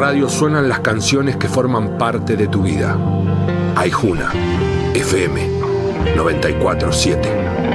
radio suenan las canciones que forman parte de tu vida. Aijuna, FM 94.7.